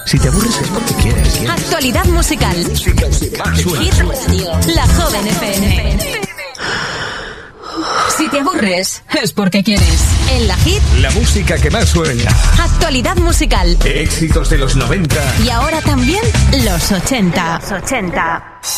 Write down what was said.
Si te aburres es porque quieres. Actualidad musical. Hit Radio. La Joven FM. Si te aburres es porque quieres. En la Hit, la música que más suena. Actualidad musical. Éxitos de los 90. Y ahora también los 80.